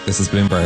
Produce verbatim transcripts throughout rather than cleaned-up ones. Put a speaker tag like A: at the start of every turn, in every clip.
A: This is Bloomberg.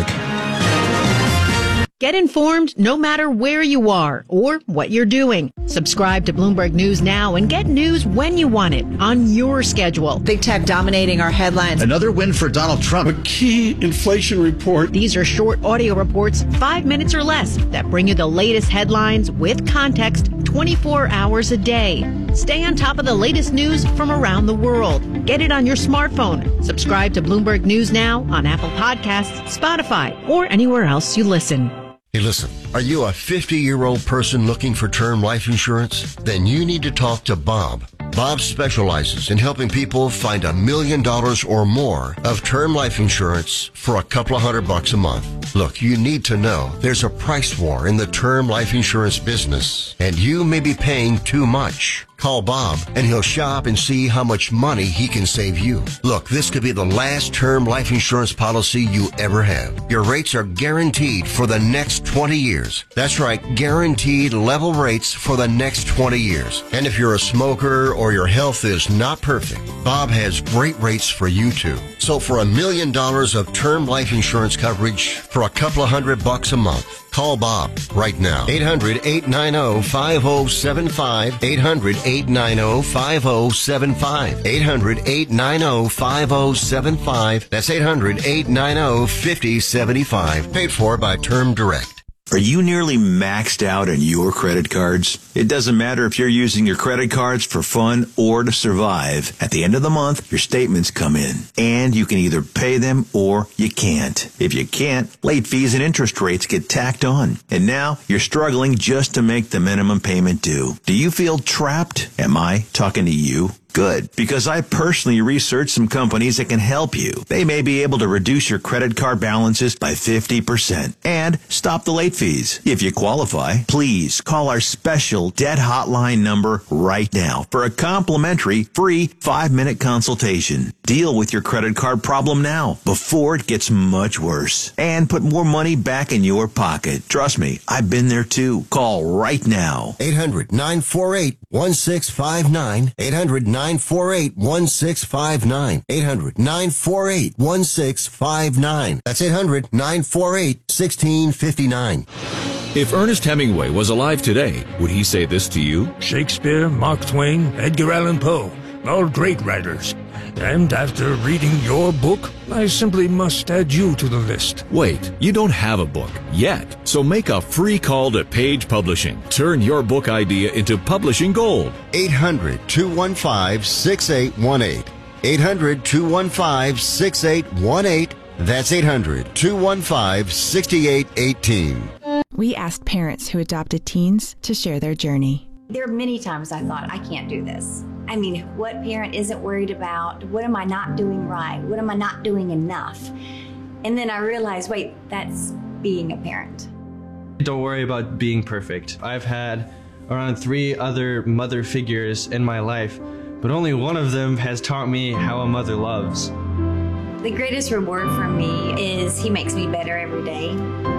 B: Get informed no matter where you are or what you're doing. Subscribe to Bloomberg News now and get news when you want it on your schedule.
C: Big tech dominating our headlines.
D: Another win for Donald Trump.
E: A key inflation report.
B: These are short audio reports, five minutes or less, that bring you the latest headlines with context twenty-four hours a day. Stay on top of the latest news from around the world. Get it on your smartphone. Subscribe to Bloomberg News now on Apple Podcasts, Spotify, or anywhere else you listen.
F: Hey, listen, are you a fifty-year-old person looking for term life insurance? Then you need to talk to Bob. Bob specializes in helping people find a million dollars or more of term life insurance for a couple of hundred bucks a month. Look, you need to know there's a price war in the term life insurance business, and you may be paying too much. Call Bob, and he'll shop and see how much money he can save you. Look, this could be the last term life insurance policy you ever have. Your rates are guaranteed for the next twenty years. That's right, guaranteed level rates for the next twenty years. And if you're a smoker or your health is not perfect, Bob has great rates for you too. So for a million dollars of term life insurance coverage for a couple of hundred bucks a month, call Bob right now. eight hundred, eight nine zero, five zero seven five. eight hundred, eight nine zero, five zero seven five. eight hundred, eight nine zero, five zero seven five. That's eight hundred, eight nine zero, five zero seven five. Paid for by Term Direct.
G: Are you nearly maxed out on your credit cards? It doesn't matter if you're using your credit cards for fun or to survive. At the end of the month, your statements come in, and you can either pay them or you can't. If you can't, late fees and interest rates get tacked on. And now you're struggling just to make the minimum payment due. Do you feel trapped? Am I talking to you? Good, because I personally researched some companies that can help you. They may be able to reduce your credit card balances by fifty percent and stop the late fees. If you qualify, please call our special debt hotline number right now for a complimentary free five-minute consultation. Deal with your credit card problem now before it gets much worse and put more money back in your pocket. Trust me, I've been there too. Call right now.
F: eight hundred, nine four eight, one six five nine. eight hundred, nine four eight, one six five nine. eight hundred, nine four eight, one six five nine. That's eight hundred, nine four eight, one six five nine.
H: If Ernest Hemingway was alive today, would he say this to you?
I: Shakespeare, Mark Twain, Edgar Allan Poe, all great writers. And after reading your book, I simply must add you to the list.
H: Wait, you don't have a book yet. So make a free call to Page Publishing. Turn your book idea into publishing gold.
F: eight hundred, two one five, six eight one eight. eight hundred, two one five, six eight one eight. That's eight hundred, two one five, six eight one eight.
J: We asked parents who adopted teens to share their journey.
K: There are many times I thought, I can't do this. I mean, what parent isn't worried about? What am I not doing right? What am I not doing enough? And then I realized, wait, that's being a parent.
L: Don't worry about being perfect. I've had around three other mother figures in my life, but only one of them has taught me how a mother loves.
K: The greatest reward for me is he makes me better every day.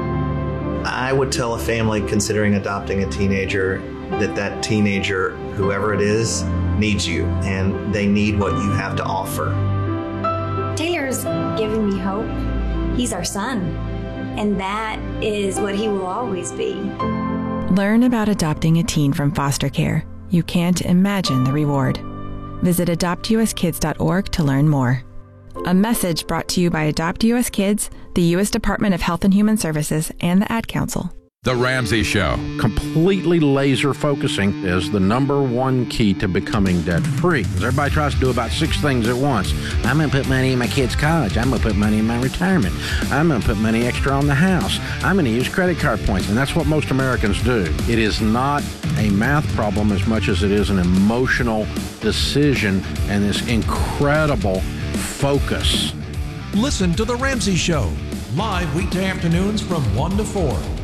M: I would tell a family considering adopting a teenager that that teenager, whoever it is, needs you, and they need what you have to offer.
K: Taylor's giving me hope. He's our son, and that is what he will always be.
J: Learn about adopting a teen from foster care. You can't imagine the reward. Visit adopt u s kids dot org to learn more. A message brought to you by Adopt U S Kids, the U S Department of Health and Human Services, and the Ad Council.
N: The Ramsey Show. Completely laser focusing is the number one key to becoming debt-free. Everybody tries to do about six things at once. I'm going to put money in my kids' college. I'm going to put money in my retirement. I'm going to put money extra on the house. I'm going to use credit card points. And that's what most Americans do. It is not a math problem as much as it is an emotional decision and this incredible focus.
O: Listen to The Ramsey Show, live weekday afternoons from one to four.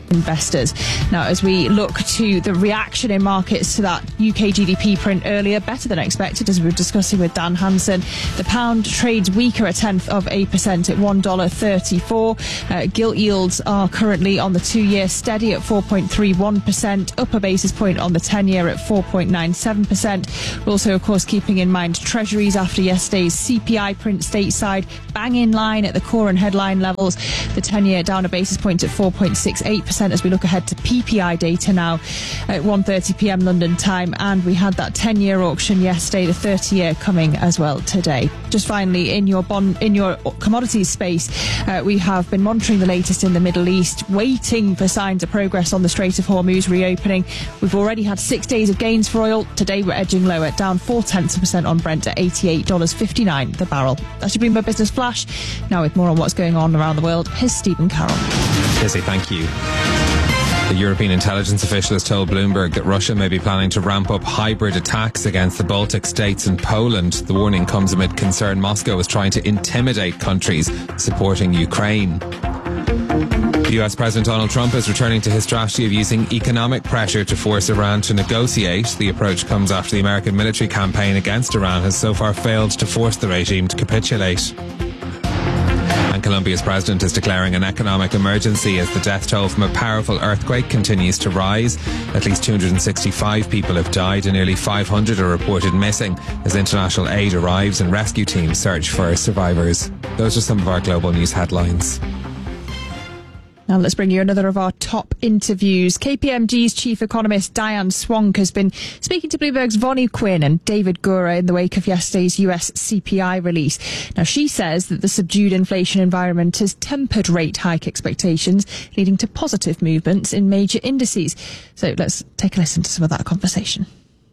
A: investors. Now, as we look to the reaction in markets to that U K G D P print earlier, better than expected, as we were discussing with Dan Hansen. The pound trades weaker, a tenth of a percent at one dollar thirty-four. Uh, gilt yields are currently on the two-year steady at four point three one percent, up a basis point on the ten-year at four point nine seven percent. We're also, of course, keeping in mind treasuries after yesterday's C P I print stateside, bang in line at the core and headline levels. The ten-year down a basis point at four point six eight percent as we look ahead to P P I data now at one thirty p m London time. And we had that ten-year auction yesterday, the thirty-year coming as well today. Just finally, in your bond, in your commodities space, uh, we have been monitoring the latest in the Middle East, waiting for signs of progress on the Strait of Hormuz reopening. We've already had six days of gains for oil. Today we're edging lower, down four tenths of a percent on Brent at eighty-eight dollars fifty-nine the barrel. That's your Bloomberg Business Flash. Now with more on what's going on around the world, here's Stephen Carroll.
D: Lizzie, thank you. The European intelligence official has told Bloomberg that Russia may be planning to ramp up hybrid attacks against the Baltic states and Poland. The warning comes amid concern Moscow is trying to intimidate countries supporting Ukraine. The U S President Donald Trump is returning to his strategy of using economic pressure to force Iran to negotiate. The approach comes after the American military campaign against Iran has so far failed to force the regime to capitulate. And Colombia's president is declaring an economic emergency as the death toll from a powerful earthquake continues to rise. At least two hundred sixty-five people have died and nearly five hundred are reported missing as international aid arrives and rescue teams search for survivors. Those are some of our global news headlines.
A: Now let's bring you another of our top interviews. K P M G's chief economist Diane Swonk has been speaking to Bloomberg's Vonnie Quinn and David Gura in the wake of yesterday's U S C P I release. Now she says that the subdued inflation environment has tempered rate hike expectations, leading to positive movements in major indices. So let's take a listen to some of that conversation.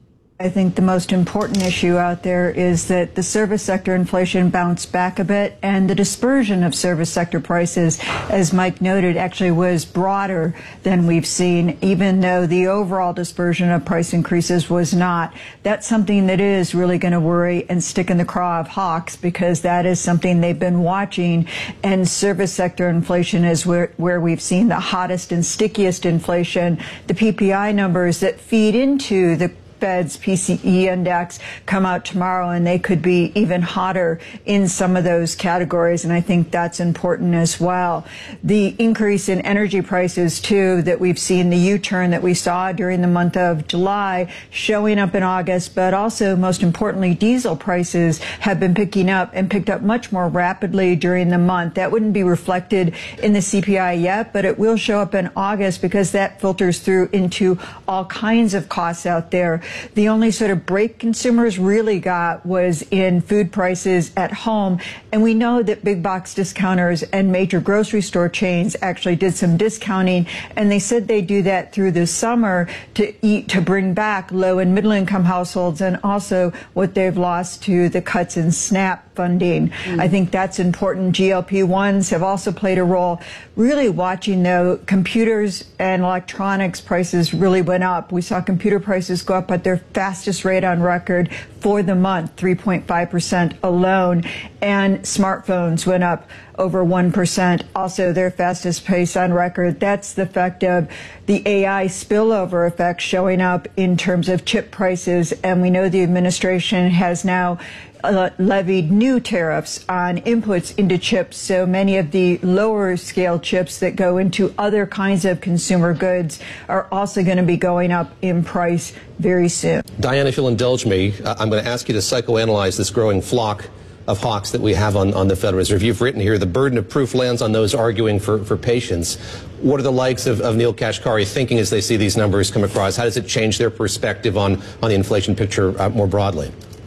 O: I think the most important issue out there is that the service sector inflation bounced back a bit, and the dispersion of service sector prices, as Mike noted, actually was broader than we've seen, even though the overall dispersion of price increases was not. That's something that is really going to worry and stick in the craw of hawks, because that is something they've been watching, and service sector inflation is where, where we've seen the hottest and stickiest inflation. The P P I numbers that feed into the Fed's P C E index come out tomorrow, and they could be even hotter in some of those categories, and I think that's important as well. The increase in energy prices, too, that we've seen, the U-turn that we saw during the month of July showing up in August, but also, most importantly, diesel prices have been picking up and picked up much more rapidly during the month. That wouldn't be reflected in the C P I yet, but it will show up in August because that filters through into all kinds of costs out there. The only sort of break consumers really got was in food prices at home. And we know that big box discounters and major grocery store chains actually did some discounting. And they said they do that through the summer to eat, to bring back low and middle income households, and also what they've lost to the cuts in SNAP funding. Mm. I think that's important. G L P ones have also played a role. Really watching, though, computers and electronics prices really went up. We saw computer prices go up at their fastest rate on record for the month, three point five percent alone. And smartphones went up over one percent, also their fastest pace on record. That's the effect of the A I spillover effect showing up in terms of chip prices. And we know the administration has now Uh, levied new tariffs on inputs into chips, so many of the lower scale chips that go into other kinds of consumer goods are also going to be going up in price very soon.
P: Diane, if you'll indulge me, I'm going to ask you to psychoanalyze this growing flock of hawks that we have on, on the Federal Reserve. You've written here, the burden of proof lands on those arguing for, for patience. What are the likes of, of Neil Kashkari thinking as they see these numbers come across? How does it change their perspective on, on the inflation picture uh, more broadly?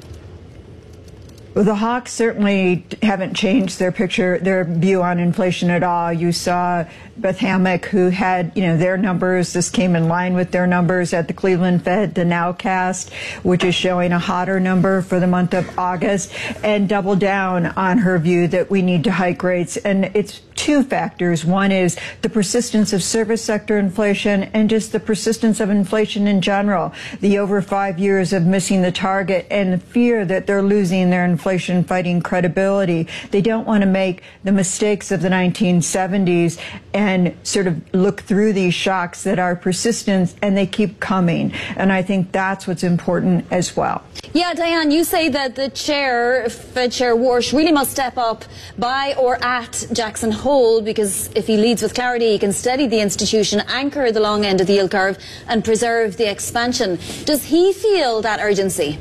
O: Well, the hawks certainly haven't changed their picture, their view on inflation at all. You saw Beth Hammack, who had, you know, their numbers. This came in line with their numbers at the Cleveland Fed, the Nowcast, which is showing a hotter number for the month of August, and double down on her view that we need to hike rates. And it's two factors. One is the persistence of service sector inflation and just the persistence of inflation in general. The over five years of missing the target and the fear that they're losing their inflation inflation-fighting credibility. They don't want to make the mistakes of the nineteen seventies and sort of look through these shocks that are persistent, and they keep coming. And I think that's what's important as well.
Q: Yeah, Diane, you say that the chair, Fed Chair Warsh, really must step up by or at Jackson Hole, because if he leads with clarity, he can steady the institution, anchor the long end of the yield curve and preserve the expansion. Does he feel that urgency?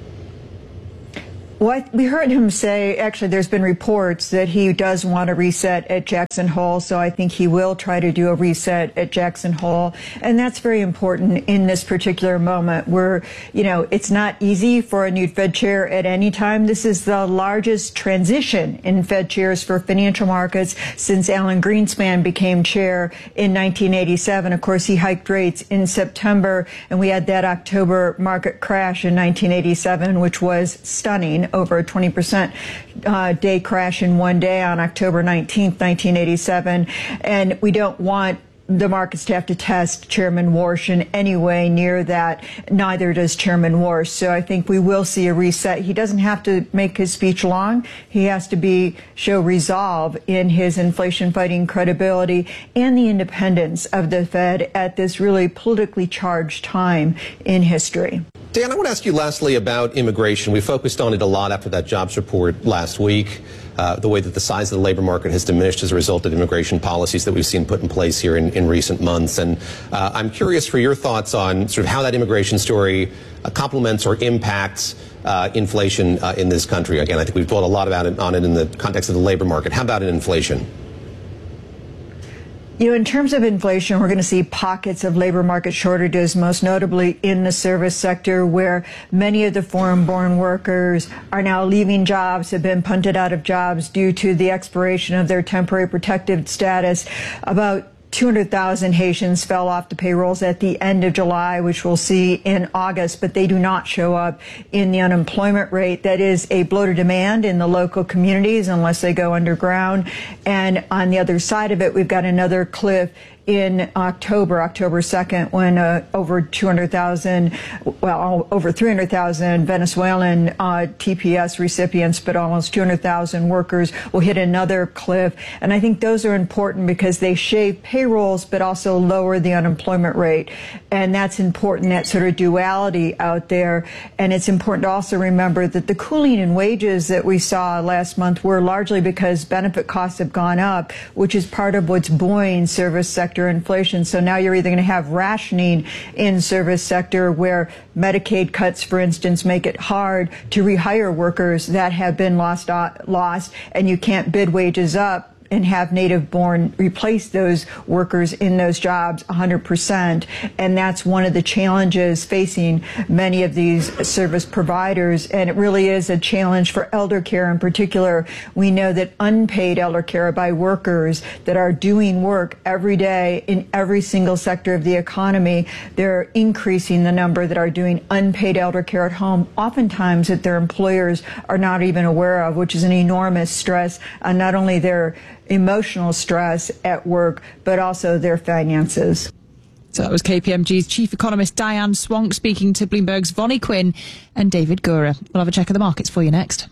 O: Well, we heard him say, actually, there's been reports that he does want to reset at Jackson Hole, so I think he will try to do a reset at Jackson Hole. And that's very important in this particular moment where, you know, it's not easy for a new Fed chair at any time. This is the largest transition in Fed chairs for financial markets since Alan Greenspan became chair in nineteen eighty-seven. Of course, he hiked rates in September, and we had that October market crash in nineteen eighty-seven, which was stunning. Over a twenty percent uh, day crash in one day on October nineteenth, nineteen eighty-seven. And we don't want the markets to have to test Chairman Warsh in any way near that. Neither does Chairman Warsh. So I think we will see a reset. He doesn't have to make his speech long. He has to be show resolve in his inflation fighting credibility and the independence of the Fed at this really politically charged time in history.
P: Dan, I want to ask you lastly about immigration. We focused on it a lot after that jobs report last week, uh, the way that the size of the labor market has diminished as a result of immigration policies that we've seen put in place here in, in recent months. And uh, I'm curious for your thoughts on sort of how that immigration story uh, complements or impacts uh, inflation uh, in this country. Again, I think we've thought a lot about it on it in the context of the labor market. How about in inflation?
O: You know, in terms of inflation, we're going to see pockets of labor market shortages, most notably in the service sector, where many of the foreign-born workers are now leaving jobs, have been punted out of jobs due to the expiration of their temporary protected status. About two hundred thousand Haitians fell off the payrolls at the end of July, which we'll see in August, but they do not show up in the unemployment rate. That is a blow to demand in the local communities unless they go underground. And on the other side of it, we've got another cliff in October, October second, when uh, over two hundred thousand, well, over three hundred thousand Venezuelan uh, T P S recipients, but almost two hundred thousand workers will hit another cliff. And I think those are important because they shave payrolls, but also lower the unemployment rate. And that's important, that sort of duality out there. And it's important to also remember that the cooling in wages that we saw last month were largely because benefit costs have gone up, which is part of what's buoying service sector inflation. So now you're either going to have rationing in service sector where Medicaid cuts, for instance, make it hard to rehire workers that have been lost, uh, lost, and you can't bid wages up and have native-born replace those workers in those jobs one hundred percent. And that's one of the challenges facing many of these service providers. And it really is a challenge for elder care in particular. We know that unpaid elder care by workers that are doing work every day in every single sector of the economy, they're increasing the number that are doing unpaid elder care at home, oftentimes that their employers are not even aware of, which is an enormous stress on not only their emotional stress at work, but also their finances.
A: So that was K P M G's chief economist Diane Swonk speaking to Bloomberg's Vonnie Quinn and David Gura. We'll have a check of the markets for you next.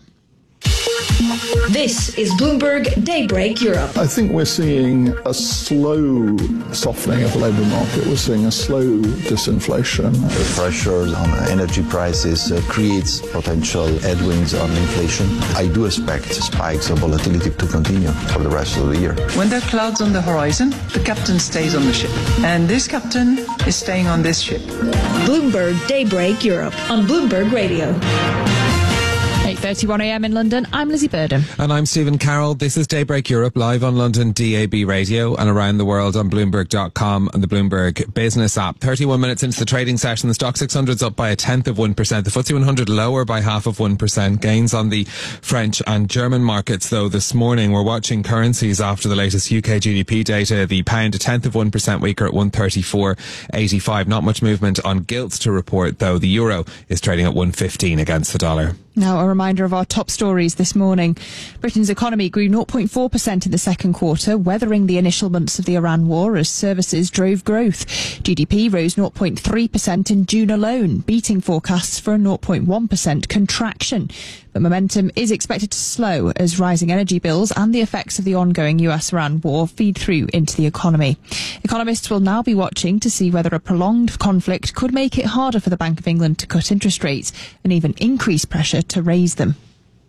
R: This is Bloomberg Daybreak Europe.
E: I think we're seeing a slow softening of the labour market. We're seeing a slow disinflation.
S: The pressures on energy prices uh, creates potential headwinds on inflation. I do expect spikes of volatility to continue for the rest of the year.
T: When there are clouds on the horizon, the captain stays on the ship. And this captain is staying on this ship.
R: Bloomberg Daybreak Europe on Bloomberg Radio.
A: eight thirty-one a m in London. I'm Lizzie Burden.
D: And I'm Stephen Carroll. This is Daybreak Europe, live on London D A B radio and around the world on Bloomberg dot com and the Bloomberg Business app. thirty-one minutes into the trading session, the Stock six hundred's up by a tenth of one percent. The F T S E one hundred lower by half of one percent. Gains on the French and German markets, though, this morning. We're watching currencies after the latest U K G D P data. The pound a tenth of one percent weaker at one thirty-four eighty-five. Not much movement on gilts to report, though. The euro is trading at one fifteen against the dollar.
A: Now, a reminder of our top stories this morning. Britain's economy grew zero point four percent in the second quarter, weathering the initial months of the Iran war as services drove growth. G D P rose zero point three percent in June alone, beating forecasts for a zero point one percent contraction. But momentum is expected to slow as rising energy bills and the effects of the ongoing U S Iran war feed through into the economy. Economists will now be watching to see whether a prolonged conflict could make it harder for the Bank of England to cut interest rates and even increase pressure to raise them.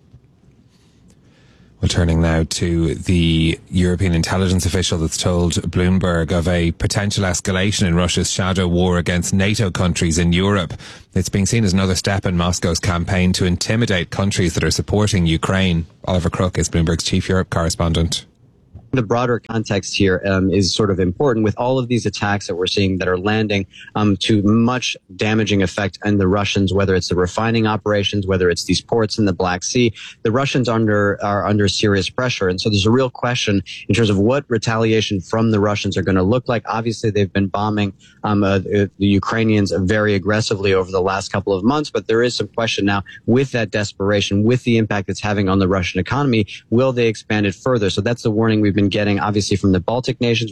D: Well, turning now to the European intelligence official that's told Bloomberg of a potential escalation in Russia's shadow war against NATO countries in Europe. It's being seen as another step in Moscow's campaign to intimidate countries that are supporting Ukraine. Oliver Crook is Bloomberg's chief Europe correspondent.
U: The broader context here um, is sort of important with all of these attacks that we're seeing that are landing um, to much damaging effect on the Russians, whether it's the refining operations, whether it's these ports in the Black Sea. The Russians under are under serious pressure. And so there's a real question in terms of what retaliation from the Russians are going to look like. Obviously, they've been bombing um, uh, the Ukrainians very aggressively over the last couple of months. But there is some question now with that desperation, with the impact it's having on the Russian economy. Will they expand it further? So that's the warning we've been getting, obviously, from the Baltic nations.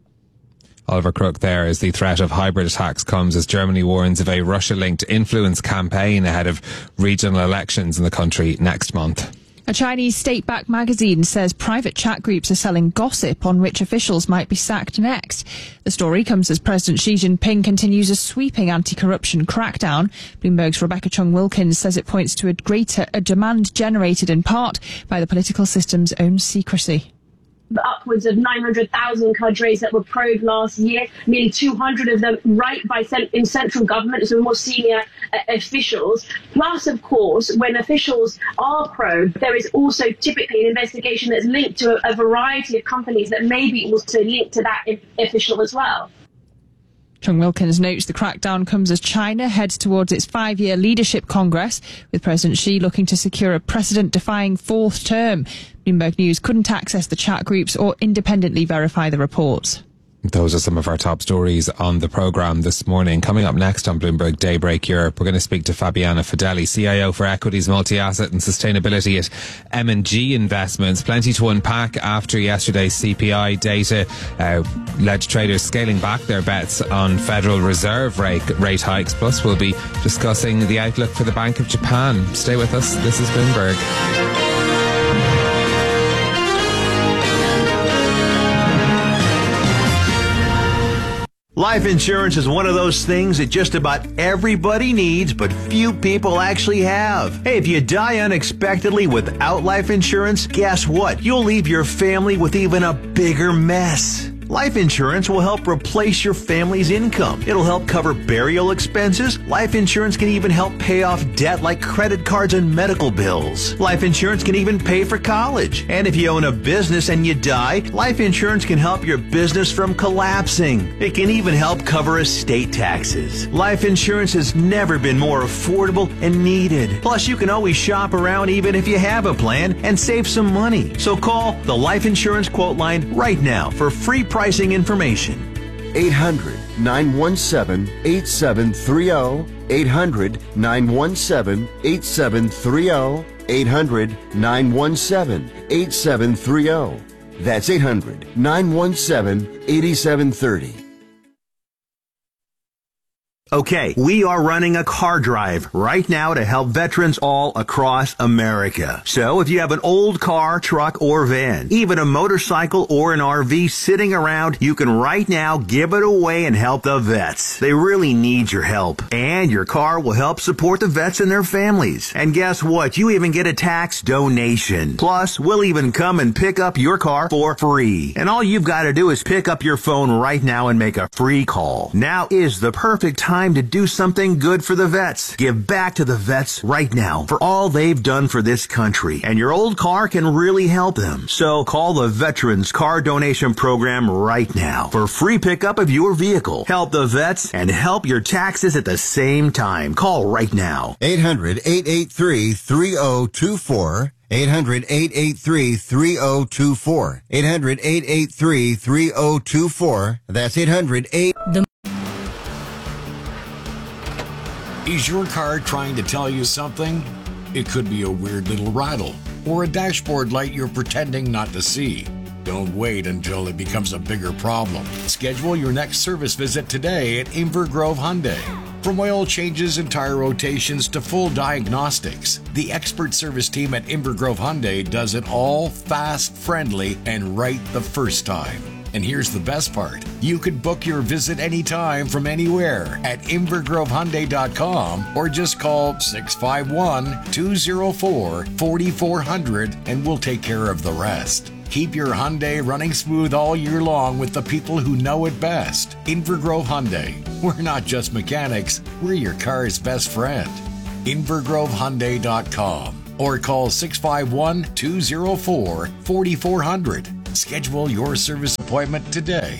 D: Oliver Crook there as the threat of hybrid attacks comes as Germany warns of a Russia-linked influence campaign ahead of regional elections in the country next month.
A: A Chinese state-backed magazine says private chat groups are selling gossip on which officials might be sacked next. The story comes as President Xi Jinping continues a sweeping anti-corruption crackdown. Bloomberg's Rebecca Chung-Wilkins says it points to a greater a demand generated in part by the political system's own secrecy.
V: Upwards of nine hundred thousand cadres that were probed last year, nearly two hundred of them right by cent- in central government, so more senior uh, officials. Plus, of course, when officials are probed, there is also typically an investigation that's linked to a, a variety of companies that may be also linked to that I- official as well.
A: Chung-Wilkins notes the crackdown comes as China heads towards its five-year leadership congress, with President Xi looking to secure a precedent-defying fourth term. Bloomberg News couldn't access the chat groups or independently verify the reports.
D: Those are some of our top stories on the programme this morning. Coming up next on Bloomberg Daybreak Europe, we're going to speak to Fabiana Fedeli, C I O for Equities, Multi-Asset and Sustainability at M and G Investments. Plenty to unpack after yesterday's C P I data uh, led traders scaling back their bets on Federal Reserve rate, rate hikes. Plus, we'll be discussing the outlook for the Bank of Japan. Stay with us. This is Bloomberg.
G: Life insurance is one of those things that just about everybody needs, but few people actually have. Hey, if you die unexpectedly without life insurance, guess what? You'll leave your family with even a bigger mess. Life insurance will help replace your family's income. It'll help cover burial expenses. Life insurance can even help pay off debt like credit cards and medical bills. Life insurance can even pay for college. And if you own a business and you die, life insurance can help your business from collapsing. It can even help cover estate taxes. Life insurance has never been more affordable and needed. Plus, you can always shop around even if you have a plan and save some money. So call the Life Insurance Quote Line right now for free pricing information.
F: eight hundred, nine one seven, eight seven three zero. eight hundred, nine one seven, eight seven three zero. eight hundred, nine one seven, eight seven three zero. That's eight hundred, nine one seven, eight seven three zero.
G: Okay, we are running a car drive right now to help veterans all across America. So if you have an old car, truck, or van, even a motorcycle or an R V sitting around, you can right now give it away and help the vets. They really need your help. And your car will help support the vets and their families. And guess what? You even get a tax donation. Plus, we'll even come and pick up your car for free. And all you've got to do is pick up your phone right now and make a free call. Now is the perfect time to do something good for the vets. Give back to the vets right now for all they've done for this country. And your old car can really help them. So call the Veterans Car Donation Program right now for free pickup of your vehicle. Help the vets and help your taxes at the same time. Call right now.
F: eight hundred, eight eight three, three zero two four. eight hundred, eight eight three, three zero two four. eight hundred, eight eight three, three zero two four. That's eight hundred, eight...
W: Is your car trying to tell you something?
B: It could be a weird little rattle or a dashboard light you're pretending not to see. Don't wait until it becomes a bigger problem. Schedule your next service visit today at Inver Grove Hyundai. From oil changes and tire rotations to full diagnostics, the expert service team at Inver Grove Hyundai does it all fast, friendly, and right the first time. And here's the best part. You could book your visit anytime from anywhere at inver grove hyundai dot com or just call six five one, two zero four, four four zero zero and we'll take care of the rest. Keep your Hyundai running smooth all year long with the people who know it best. Inver Grove Hyundai. We're not just mechanics, we're your car's best friend. inver grove hyundai dot com or call six five one, two zero four, four four zero zero. Schedule your service appointment today.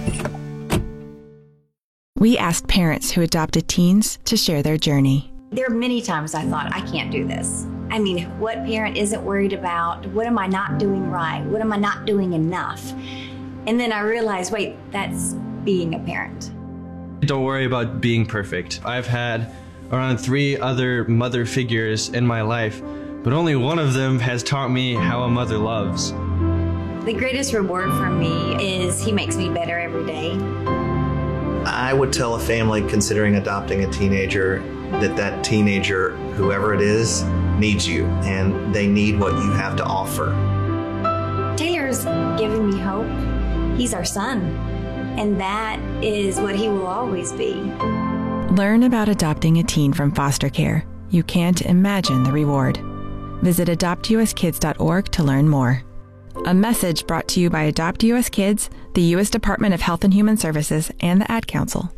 J: We asked parents who adopted teens to share their journey.
K: There are many times I thought, I can't do this. I mean, what parent isn't worried about, what am I not doing right? What am I not doing enough? And then I realized, wait, that's being a parent.
L: Don't worry about being perfect. I've had around three other mother figures in my life, but only one of them has taught me how a mother loves.
K: The greatest reward for me is he makes me better every day.
M: I would tell a family considering adopting a teenager that that teenager, whoever it is, needs you, and they need what you have to offer.
K: Taylor's giving me hope. He's our son, and that is what he will always be.
J: Learn about adopting a teen from foster care. You can't imagine the reward. Visit adopt u s kids dot org to learn more. A message brought to you by Adopt U S Kids, the U S Department of Health and Human Services, and the Ad Council.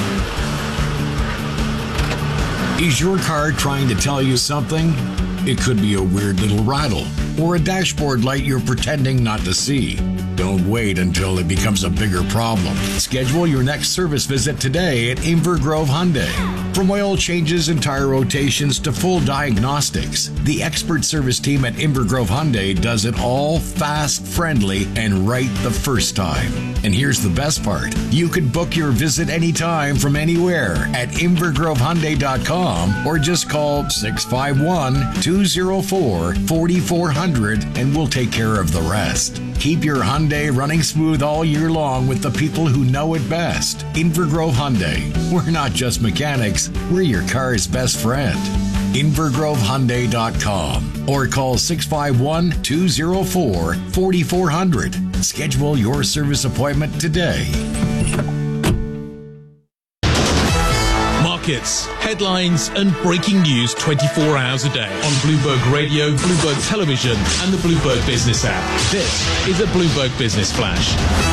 B: Is your car trying to tell you something? It could be a weird little rattle or a dashboard light you're pretending not to see. Don't wait until it becomes a bigger problem. Schedule your next service visit today at Inver Grove Hyundai. From oil changes and tire rotations to full diagnostics, the expert service team at Inver Grove Hyundai does it all fast, friendly, and right the first time. And here's the best part. You could book your visit anytime from anywhere at inver grove hyundai dot com or just call six five one, two zero four, four four zero zero and we'll take care of the rest. Keep your Hyundai running smooth all year long with the people who know it best. Inver Grove Hyundai. We're not just mechanics, we're your car's best friend. inver grove hyundai dot com or call six five one, two zero four, four four zero zero. Schedule your service appointment today.
C: Markets, headlines, and breaking news twenty-four hours a day on Bloomberg Radio, Bloomberg Television, and the Bloomberg Business app. This is a Bloomberg Business Flash.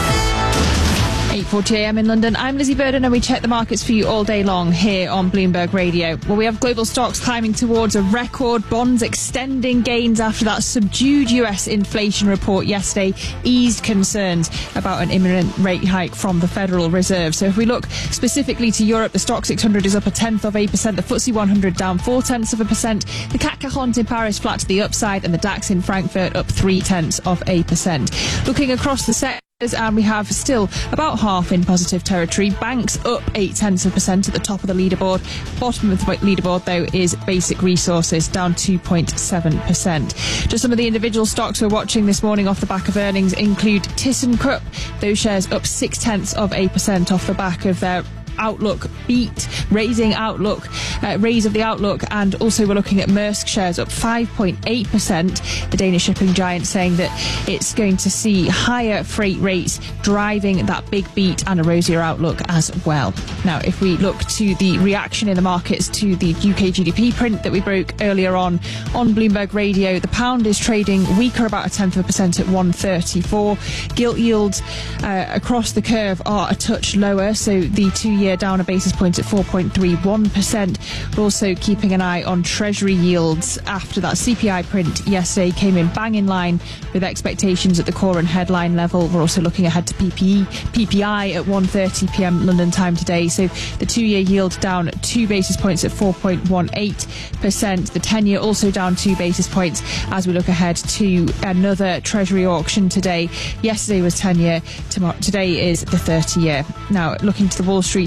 A: eight forty a m in London. I'm Lizzie Burden and we check the markets for you all day long here on Bloomberg Radio. Well, we have global stocks climbing towards a record, bonds extending gains after that subdued U S inflation report yesterday eased concerns about an imminent rate hike from the Federal Reserve. So if we look specifically to Europe, the Stoxx six hundred is up a tenth of a percent, the F T S E one hundred down four tenths of a percent, the C A C quarante in Paris flat to the upside, and the DAX in Frankfurt up three tenths of a percent. Looking across the sector, and we have still about half in positive territory. Banks up eight tenths of a percent at the top of the leaderboard. Bottom of the leaderboard, though, is Basic Resources, down two point seven percent. Just some of the individual stocks we're watching this morning off the back of earnings include ThyssenKrupp. Those shares up six tenths of a percent off the back of their outlook beat, raising outlook, uh, raise of the outlook, and also we're looking at Maersk shares up five point eight percent. The Danish shipping giant saying that it's going to see higher freight rates driving that big beat and a rosier outlook as well. Now, if we look to the reaction in the markets to the U K G D P print that we broke earlier on on Bloomberg Radio, the pound is trading weaker about a tenth of a percent at one thirty-four. Gilt yields uh, across the curve are a touch lower, so the two-year down a basis point at four point three one percent. We're also keeping an eye on Treasury yields after that C P I print yesterday came in bang in line with expectations at the core and headline level. We're also looking ahead to P P E, P P I at one thirty p m London time today. So the two-year yield down two basis points at four point one eight percent. The ten-year also down two basis points as we look ahead to another Treasury auction today. Yesterday was ten-year, tomorrow, today is the thirty-year. Now, looking to the Wall Street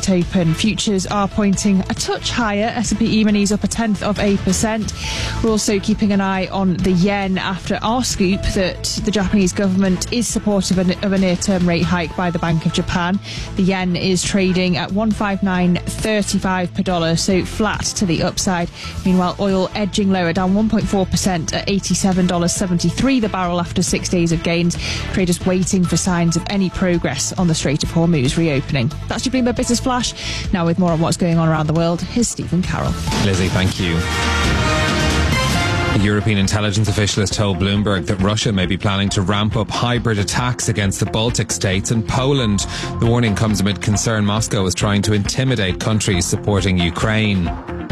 A: market open. Futures are pointing a touch higher. S and P E-minis up a tenth of a percent. We're also keeping an eye on the yen after our scoop that the Japanese government is supportive of a near-term rate hike by the Bank of Japan. The yen is trading at one fifty-nine thirty-five per dollar, so flat to the upside. Meanwhile, oil edging lower, down one point four percent at eighty-seven dollars seventy-three the barrel after six days of gains. Traders waiting for signs of any progress on the Strait of Hormuz reopening. That's your Bloomberg Business Flash. Now with more on what's going on around the world, here's Stephen Carroll.
D: Lizzie, thank you. A European intelligence official has told Bloomberg that Russia may be planning to ramp up hybrid attacks against the Baltic states and Poland. The warning comes amid concern Moscow is trying to intimidate countries supporting Ukraine.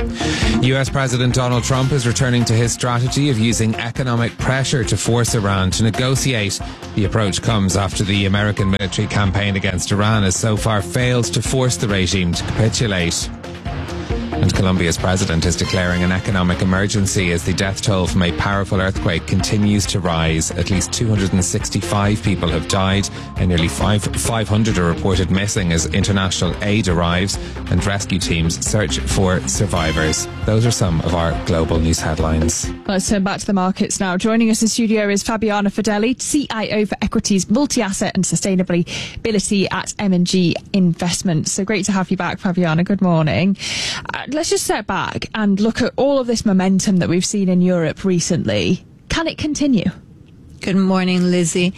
D: U S President Donald Trump is returning to his strategy of using economic pressure to force Iran to negotiate. The approach comes after the American military campaign against Iran has so far failed to force the regime to capitulate. And Colombia's president is declaring an economic emergency as the death toll from a powerful earthquake continues to rise. At least two hundred sixty-five people have died and nearly five hundred are reported missing as international aid arrives and rescue teams search for survivors. Those are some of our global news headlines.
A: Let's turn back to the markets now. Joining us in studio is Fabiana Fedeli, C I O for Equities Multi-Asset and Sustainability at M and G Investments. So great to have you back, Fabiana. Good morning. Uh, let's just step back and look at all of this momentum that we've seen in Europe recently. Can it continue?
H: Good morning, Lizzie.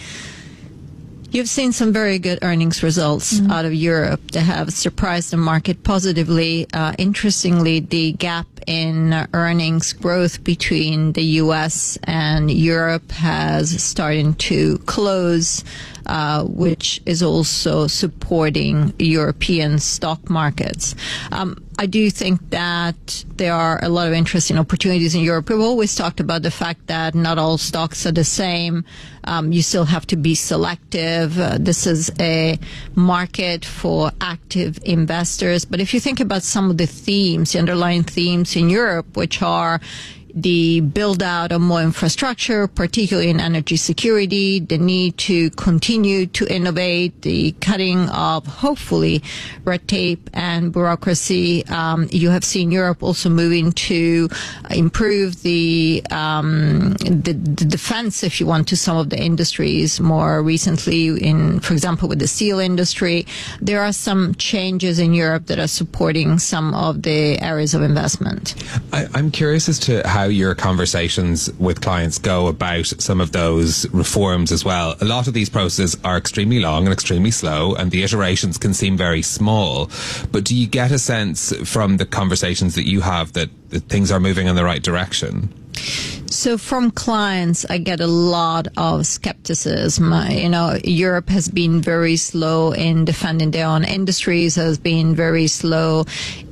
H: You've seen some very good earnings results mm-hmm. out of Europe that have surprised the market positively. Uh, interestingly, the gap in earnings growth between the U S and Europe has started to close, uh, which is also supporting European stock markets. Um, I do think that there are a lot of interesting opportunities in Europe. We've always talked about the fact that not all stocks are the same. Um, you still have to be selective. Uh, this is a market for active investors. But if you think about some of the themes, the underlying themes in Europe, which are the build out of more infrastructure, particularly in energy security, the need to continue to innovate, the cutting of hopefully red tape and bureaucracy. Um, you have seen Europe also moving to improve the, um, the the defense, if you want, to some of the industries more recently in, for example, with the steel industry. There are some changes in Europe that are supporting some of the areas of investment.
D: I, I'm curious as to how your conversations with clients go about some of those reforms as well. A lot of these processes are extremely long and extremely slow, and the iterations can seem very small. But do you get a sense from the conversations that you have that, that things are moving in the right direction?
H: So from clients, I get a lot of skepticism. You know, Europe has been very slow in defending their own industries, has been very slow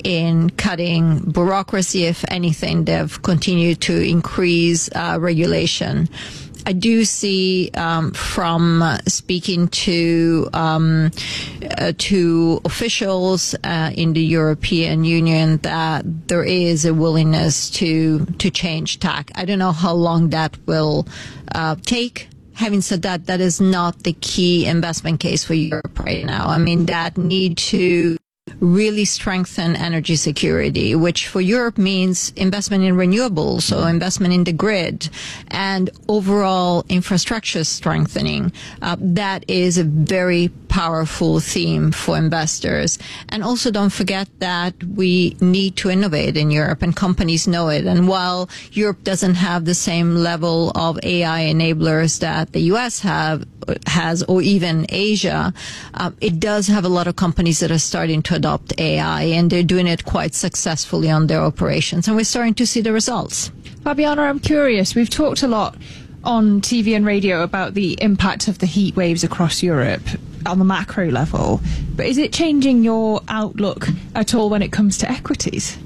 H: in cutting bureaucracy. If anything, they've continued to increase uh, regulation. I do see um, from uh, speaking to um, uh, to officials uh, in the European Union that there is a willingness to to change tack. I don't know how long that will uh, take. Having said that, that is not the key investment case for Europe right now. I mean, that need to really strengthen energy security, which for Europe means investment in renewables, so investment in the grid, and overall infrastructure strengthening. Uh, that is a very powerful theme for investors. And also don't forget that we need to innovate in Europe, and companies know it. And while Europe doesn't have the same level of A I enablers that the U S have, has, or even Asia, uh, it does have a lot of companies that are starting to adopt A I, and they're doing it quite successfully on their operations, and we're starting to see the results.
A: Fabiana, I'm curious. We've talked a lot on T V and radio about the impact of the heat waves across Europe on the macro level, but is it changing your outlook at all when it comes to equities?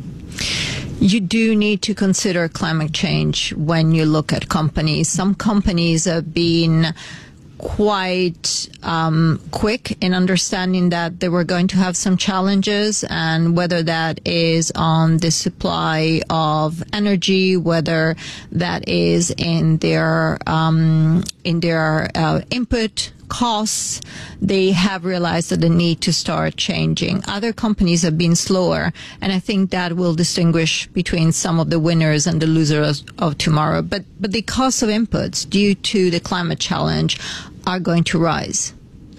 H: You do need to consider climate change when you look at companies. Some companies have been quite um, quick in understanding that they were going to have some challenges, and whether that is on the supply of energy, whether that is in their um, in their uh, input costs, they have realized that the need to start changing. Other companies have been slower, and I think that will distinguish between some of the winners and the losers of tomorrow. But but the cost of inputs due to the climate challenge are going to rise.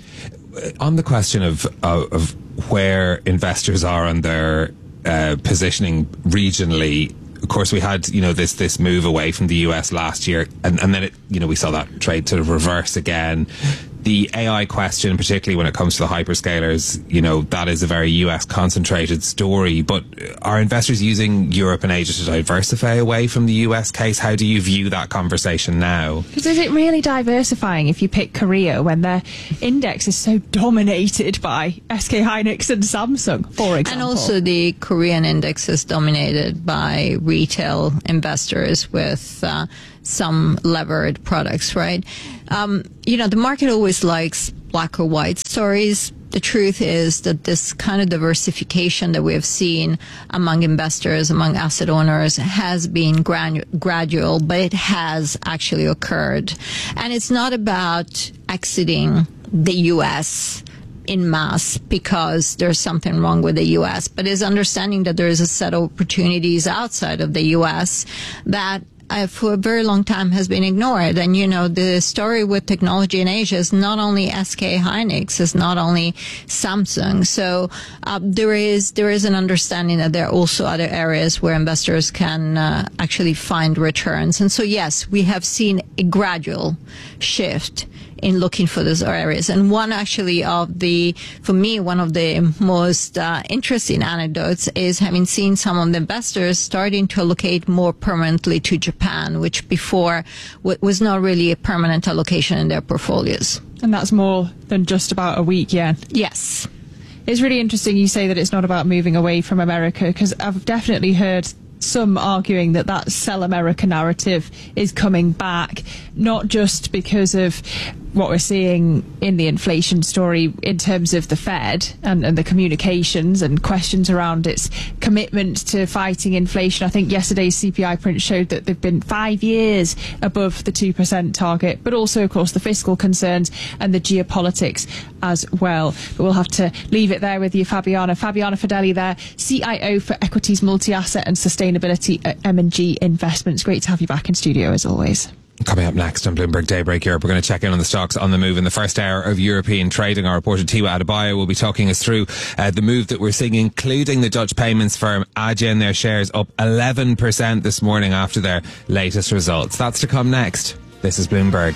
D: On the question of uh, of where investors are on their uh, positioning regionally, of course, we had, you know, this this move away from the U S last year, and, and then, it, you know, we saw that trade sort of reverse again. The A I question, particularly when it comes to the hyperscalers, you know, that is a very U S concentrated story. But are investors using Europe and Asia to diversify away from the U S case? How do you view that conversation now?
A: Because is it really diversifying if you pick Korea when their index is so dominated by S K Hynix and Samsung, for example?
H: And also the Korean index is dominated by retail investors with uh, some levered products, right? Um, you know, the market always likes black or white stories. The truth is that this kind of diversification that we have seen among investors, among asset owners, has been granu- gradual, but it has actually occurred. And it's not about exiting the U S in mass because there's something wrong with the U S, but is understanding that there is a set of opportunities outside of the U S that Uh, for a very long time has been ignored. And, you know, the story with technology in Asia is not only S K Hynix, it's not only Samsung. So uh, there is there is an understanding that there are also other areas where investors can uh, actually find returns. And so, yes, we have seen a gradual shift in looking for those areas. And one actually of the, for me, one of the most uh, interesting anecdotes is having seen some of the investors starting to allocate more permanently to Japan, which before w- was not really a permanent allocation in their portfolios.
A: And that's more than just about a week, yeah?
H: Yes.
A: It's really interesting you say that it's not about moving away from America, because I've definitely heard some arguing that that sell America narrative is coming back, not just because of what we're seeing in the inflation story in terms of the Fed and, and the communications and questions around its commitment to fighting inflation. I think yesterday's C P I print showed that they've been five years above the two percent target, but also, of course, the fiscal concerns and the geopolitics as well. But we'll have to leave it there with you, Fabiana. Fabiana Fedeli there, C I O for Equities Multi-Asset and Sustainability at M and G Investments. Great to have you back in studio, as always.
D: Coming up next on Bloomberg Daybreak Europe, we're going to check in on the stocks on the move in the first hour of European trading. Our reporter Tiwa Adebayo will be talking us through uh, the move that we're seeing, including the Dutch payments firm Adyen. Their shares up eleven percent this morning after their latest results. That's to come next. This is Bloomberg.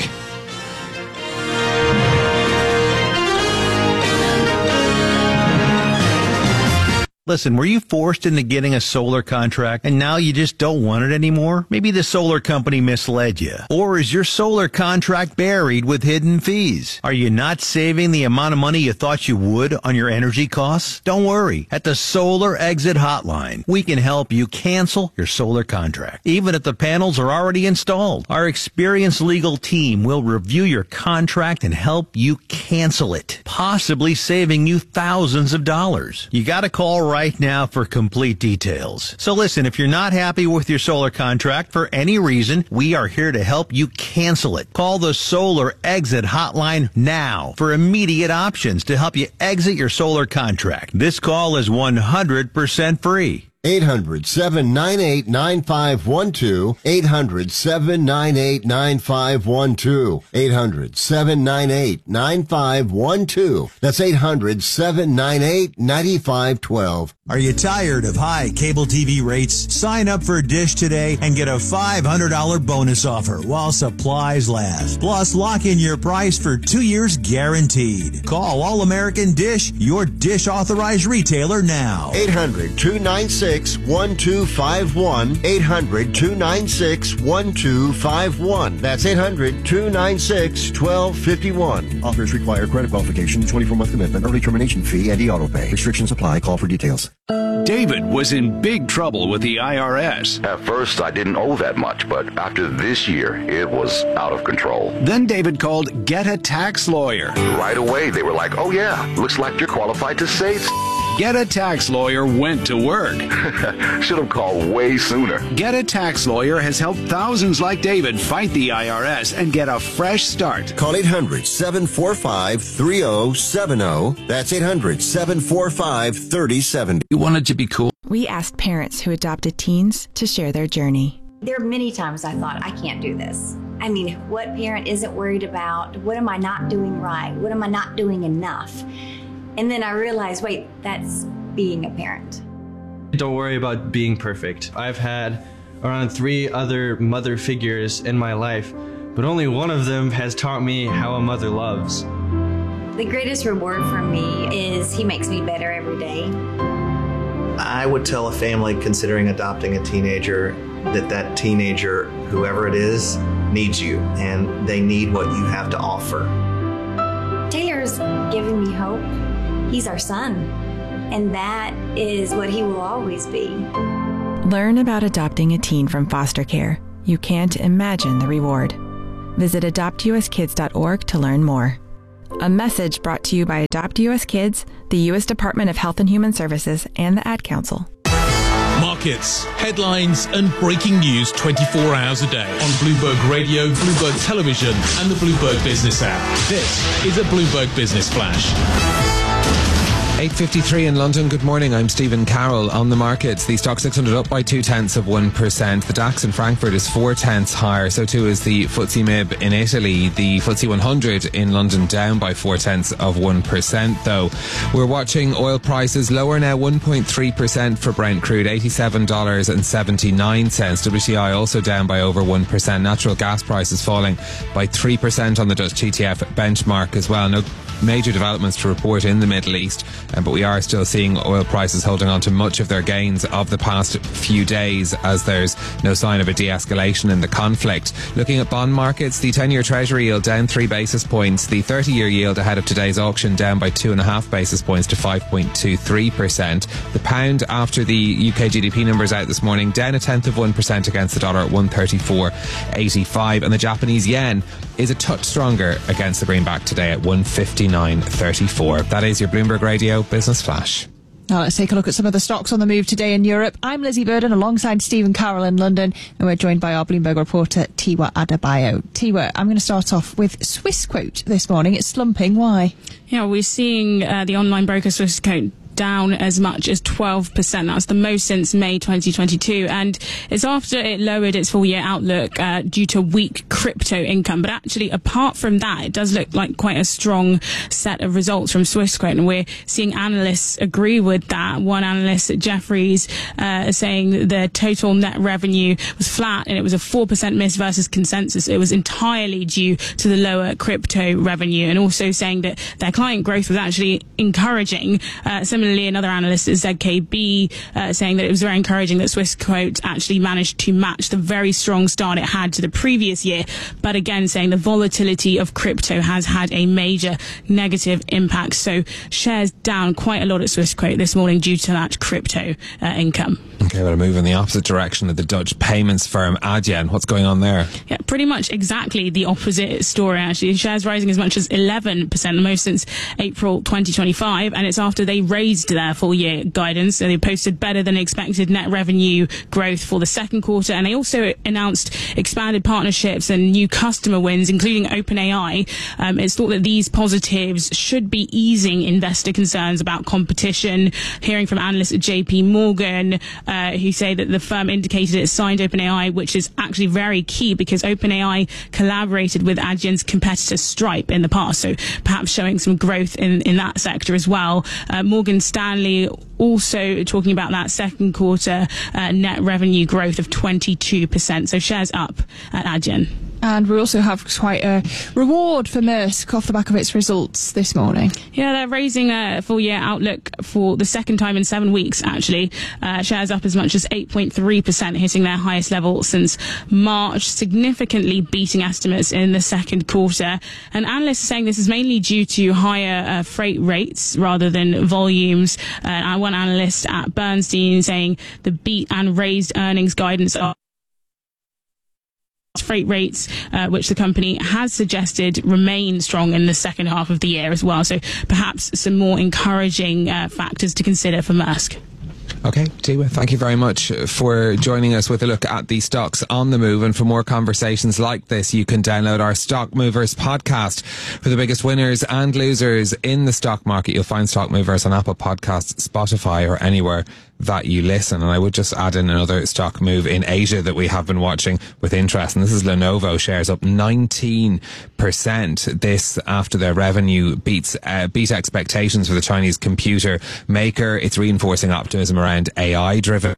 I: Listen, were you forced into getting a solar contract and now you just don't want it anymore? Maybe the solar company misled you. Or is your solar contract buried with hidden fees? Are you not saving the amount of money you thought you would on your energy costs? Don't worry. At the Solar Exit Hotline, we can help you cancel your solar contract, even if the panels are already installed. Our experienced legal team will review your contract and help you cancel it, possibly saving you thousands of dollars. You gotta call right right now for complete details. So listen, if you're not happy with your solar contract for any reason, we are here to help you cancel it. Call the Solar Exit Hotline now for immediate options to help you exit your solar contract. This call is one hundred percent free.
F: eight hundred, seven nine eight, nine five one two. eight hundred, seven nine eight, nine five one two. eight hundred, seven nine eight, nine five one two. That's eight hundred, seven nine eight, nine five one two.
N: Are you tired of high cable T V rates? Sign up for Dish today and get a five hundred dollars bonus offer while supplies last. Plus, lock in your price for two years guaranteed. Call All American Dish, your Dish authorized retailer now.
F: eight hundred, two nine six, one two five one. eight hundred, two nine six, one two five one. That's eight hundred, two nine six, one two five one.
W: Offers require credit qualification, twenty-four month commitment, early termination fee, and e-auto pay. Restrictions apply. Call for details.
X: David was in big trouble with the I R S.
Y: At first, I didn't owe that much, but after this year, it was out of control.
X: Then David called Get a Tax Lawyer.
Y: Right away, they were like, oh yeah, looks like you're qualified to save.
X: Get a Tax Lawyer went to work.
Y: Should have called way sooner.
X: Get a Tax Lawyer has helped thousands like David fight the I R S and get a fresh start.
F: Call eight hundred, seven four five, three oh seven oh. That's eight hundred, seven four five, three oh seven oh.
X: You wanted to be cool.
J: We asked parents who adopted teens to share their journey.
K: There are many times I thought, I can't do this. I mean, what parent isn't worried about, what am I not doing right? What am I not doing enough? And then I realized, wait, that's being a parent.
L: Don't worry about being perfect. I've had around three other mother figures in my life, but only one of them has taught me how a mother loves.
K: The greatest reward for me is he makes me better every day.
M: I would tell a family considering adopting a teenager that that teenager, whoever it is, needs you, and they need what you have to offer.
K: Taylor's giving me hope. He's our son, and that is what he will always be.
J: Learn about adopting a teen from foster care. You can't imagine the reward. Visit adopt u s kids dot org to learn more. A message brought to you by Adopt U S Kids, the U S Department of Health and Human Services, and the Ad Council.
C: Markets, headlines, and breaking news twenty-four hours a day on Bloomberg Radio, Bloomberg Television, and the Bloomberg Business app. This is a Bloomberg Business Flash.
D: eight fifty-three in London. Good morning. I'm Stephen Carroll. On the markets, the stock six hundred up by two tenths of one percent. The DAX in Frankfurt is four tenths higher. So too is the F T S E M I B in Italy. The F T S E one hundred in London down by four tenths of one percent. Though we're watching oil prices lower now, one point three percent for Brent crude, eighty-seven dollars and seventy-nine cents. W T I also down by over one percent. Natural gas prices falling by three percent on the Dutch T T F benchmark as well. No major developments to report in the Middle East, um, but we are still seeing oil prices holding on to much of their gains of the past few days as there's no sign of a de-escalation in the conflict. Looking at bond markets, the ten-year Treasury yield down three basis points. The thirty-year yield ahead of today's auction down by two and a half basis points to five point two three percent. The pound, after the U K G D P numbers out this morning, down a tenth of one percent against the dollar at one thirty-four eighty-five, and the Japanese yen is a touch stronger against the greenback today at one fifty-nine thirty-four. That is your Bloomberg Radio Business Flash.
A: Now let's take a look at some of the stocks on the move today in Europe. I'm Lizzie Burden alongside Stephen Carroll in London, and we're joined by our Bloomberg reporter Tiwa Adebayo. Tiwa, I'm going to start off with Swissquote this morning. It's slumping. Why?
E: Yeah, we're seeing uh, the online broker Swissquote down as much as twelve percent. That's the most since May twenty twenty-two, and it's after it lowered its full year outlook uh, due to weak crypto income. But actually, apart from that, it does look like quite a strong set of results from Swissquote, and we're seeing analysts agree with that. One analyst at Jefferies uh, saying the total net revenue was flat, and it was a four percent miss versus consensus. It was entirely due to the lower crypto revenue, and also saying that their client growth was actually encouraging. Uh, similarly, another analyst at Z K B uh, saying that it was very encouraging that Swissquote actually managed to match the very strong start it had to the previous year, but again saying the volatility of crypto has had a major negative impact. So shares down quite a lot at Swissquote this morning due to that crypto uh, income.
D: Okay, well, a move in the opposite direction of the Dutch payments firm Adyen. What's going on there?
E: Yeah, pretty much exactly the opposite story, actually. Shares rising as much as eleven percent, the most since April twenty twenty-five, and it's after they raised their full year guidance. So they posted better than expected net revenue growth for the second quarter, and they also announced expanded partnerships and new customer wins, including OpenAI. Um, it's thought that these positives should be easing investor concerns about competition. Hearing from analysts at J P Morgan, uh, who say that the firm indicated it signed OpenAI, which is actually very key because OpenAI collaborated with Adyen's competitor Stripe in the past, so perhaps showing some growth in, in that sector as well. Uh, Morgan Stanley also talking about that second quarter uh, net revenue growth of twenty-two percent. So shares up at Adyen.
A: And we also have quite a reward for Maersk off the back of its results this morning.
E: Yeah, they're raising a full year outlook for the second time in seven weeks, actually. Uh, shares up as much as eight point three percent, hitting their highest level since March, significantly beating estimates in the second quarter. And analysts are saying this is mainly due to higher uh, freight rates rather than volumes. Uh, and one analyst at Bernstein saying the beat and raised earnings guidance are freight rates, uh, which the company has suggested remain strong in the second half of the year as well. So perhaps some more encouraging uh, factors to consider for Maersk.
D: Okay, Tiwa, thank you very much for joining us with a look at the stocks on the move. And for more conversations like this, you can download our Stock Movers podcast for the biggest winners and losers in the stock market. You'll find Stock Movers on Apple Podcasts, Spotify, or anywhere that you listen. And I would just add in another stock move in Asia that we have been watching with interest, and this is Lenovo. Shares up nineteen percent. This after their revenue beats uh, beat expectations for the Chinese computer maker. It's reinforcing optimism around A I driven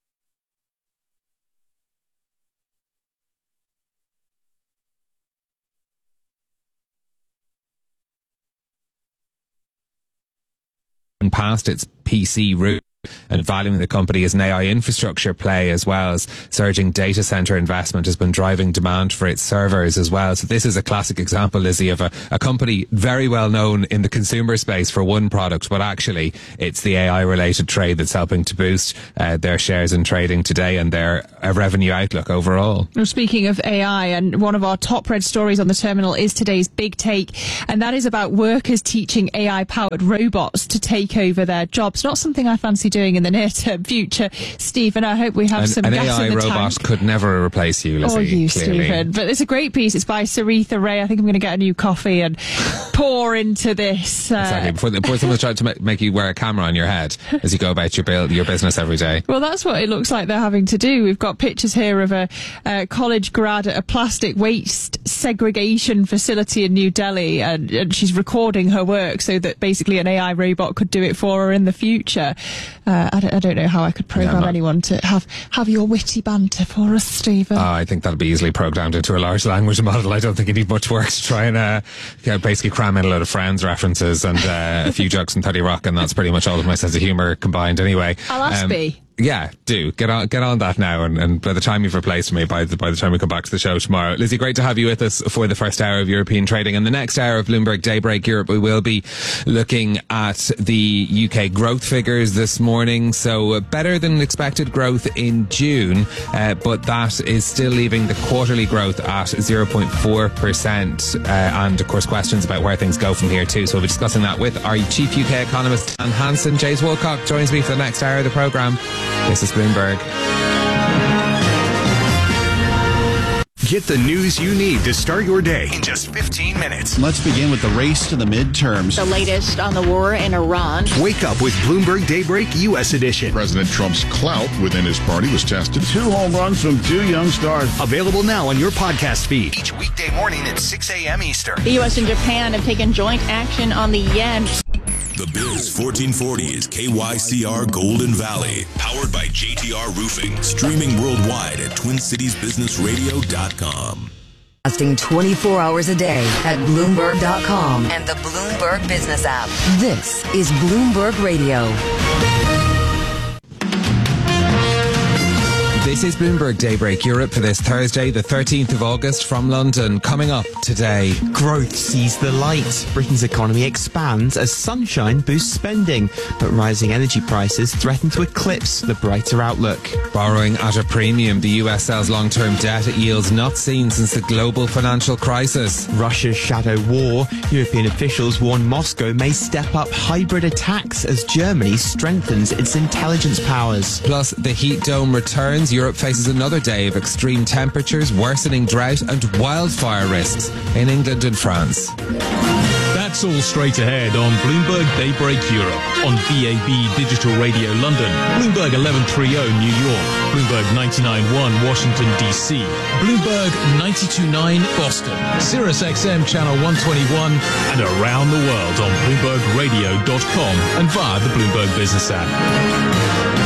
D: past its P C route, and valuing the company as an A I infrastructure play, as well as surging data center investment has been driving demand for its servers as well. So this is a classic example, Lizzie, of a, a company very well known in the consumer space for one product, but actually it's the A I related trade that's helping to boost uh, their shares in trading today and their uh, revenue outlook overall.
A: Well, speaking of A I, and one of our top read stories on the terminal is today's big take, and that is about workers teaching A I powered robots to take over their jobs. Not something I fancy doing in the near term future, Stephen. I hope we have
D: an,
A: some
D: an
A: gas
D: A I
A: in the
D: robot
A: tank.
D: could never replace you, Lizzie.
A: Or you,
D: clearly.
A: Stephen. But it's a great piece. It's by Saritha Ray. I think I'm going to get a new coffee and pour into this. Uh,
D: Exactly. Before, before someone's trying to make, make you wear a camera on your head as you go about your build, your business every day.
A: Well, that's what it looks like they're having to do. We've got pictures here of a, a college grad at a plastic waste segregation facility in New Delhi, and, and she's recording her work so that basically an A I robot could do it for her in the future. Uh, I, don't, I don't know how I could program
D: Yeah, not-
A: anyone to have, have your witty banter for us, Stephen.
D: Uh, I think that'll be easily programmed into a large language model. I don't think you need much work to try and uh, you know, basically cram in a load of Friends references and uh, a few jokes from thirty Rock, and that's pretty much all of my sense of humour combined anyway.
A: I'll ask
D: Um,
A: B.
D: Yeah, do get on get on that now, and, and by the time you've replaced me, by the by the time we come back to the show tomorrow, Lizzie, great to have you with us for the first hour of European trading. And the next hour of Bloomberg Daybreak Europe, we will be looking at the U K growth figures this morning. So uh, better than expected growth in June, uh, but that is still leaving the quarterly growth at zero point four percent, uh, and of course questions about where things go from here too. So we'll be discussing that with our chief U K economist Dan Hansen. James Woolcock joins me for the next hour of the programme. This is Bloomberg.
X: Get the news you need to start your day in just fifteen minutes.
O: Let's begin with the race to the midterms.
P: The latest on the war in Iran.
X: Wake up with Bloomberg Daybreak U S Edition.
Q: President Trump's clout within his party was tested.
X: Two home runs from two young stars. Available now on your podcast feed. Each weekday morning at six a.m. Eastern.
P: The U S and Japan have taken joint action on the yen.
S: The Biz fourteen forty is K Y C R Golden Valley, powered by J T R Roofing, streaming worldwide at twin cities business radio dot com.
T: Broadcasting twenty-four hours a day at Bloomberg dot com and the Bloomberg Business app. This is Bloomberg Radio.
D: This is Bloomberg Daybreak Europe for this Thursday, the thirteenth of August, from London. Coming up today.
Z: Growth sees the light. Britain's economy expands as sunshine boosts spending, but rising energy prices threaten to eclipse the brighter outlook.
D: Borrowing at a premium, the U S sells long-term debt at yields not seen since the global financial crisis.
Z: Russia's shadow war. European officials warn Moscow may step up hybrid attacks as Germany strengthens its intelligence powers.
D: Plus, the heat dome returns. Europe faces another day of extreme temperatures, worsening drought and wildfire risks in England and France.
C: That's all straight ahead on Bloomberg Daybreak Europe, on B A B Digital Radio London, Bloomberg eleven thirty New York, Bloomberg ninety-nine point one Washington D C, Bloomberg ninety-two point nine Boston, Sirius X M Channel one twenty-one, and around the world on Bloomberg Radio dot com and via the Bloomberg Business app.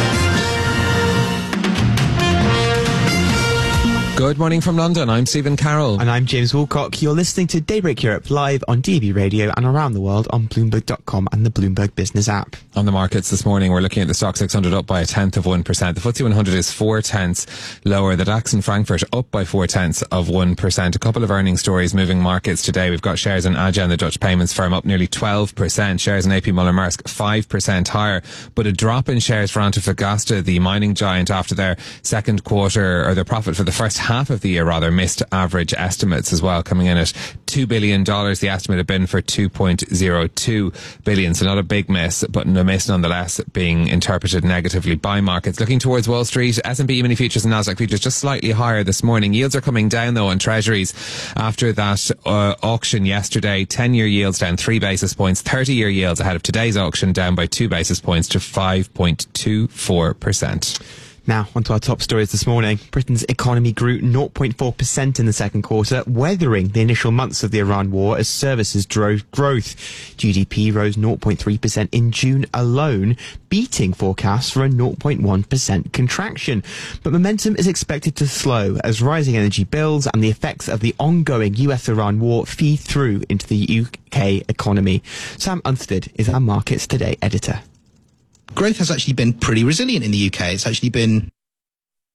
D: Good morning from London. I'm Stephen Carroll.
Z: And I'm James Woolcock. You're listening to Daybreak Europe live on D A B Radio and around the world on Bloomberg dot com and the Bloomberg Business app.
D: On the markets this morning, we're looking at the Stock six hundred up by a tenth of one percent. The F T S E one hundred is four tenths lower. The DAX in Frankfurt up by four tenths of one percent. A couple of earnings stories moving markets today. We've got shares in Adyen, the Dutch payments firm, up nearly twelve percent. Shares in A P Moller Maersk five percent higher. But a drop in shares for Antofagasta, the mining giant, after their second quarter, or their profit for the first half half of the year rather, missed average estimates as well, coming in at two billion dollars. The estimate had been for two point oh two billion dollars. So not a big miss, but a miss nonetheless, being interpreted negatively by markets. Looking towards Wall Street, S and P E-mini futures and Nasdaq futures just slightly higher this morning. Yields are coming down though on treasuries after that uh, auction yesterday. ten-year yields down three basis points. thirty-year yields ahead of today's auction down by two basis points to five point two four percent.
Z: Now, onto our top stories this morning. Britain's economy grew zero point four percent in the second quarter, weathering the initial months of the Iran war as services drove growth. G D P rose zero point three percent in June alone, beating forecasts for a zero point one percent contraction. But momentum is expected to slow as rising energy bills and the effects of the ongoing U S Iran war feed through into the U K economy. Sam Unstead is our Markets Today editor.
B: Growth has actually been pretty resilient in the U K. It's actually been